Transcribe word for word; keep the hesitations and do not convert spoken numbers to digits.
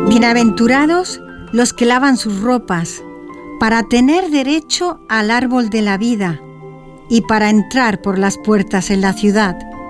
Bienaventurados los que lavan sus ropas, para tener derecho al árbol de la vida y para entrar por las puertas en la ciudad.